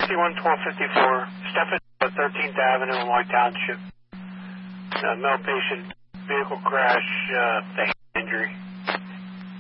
61-1254, Stephen, 13th Avenue in White Township. Male patient, vehicle crash, injury.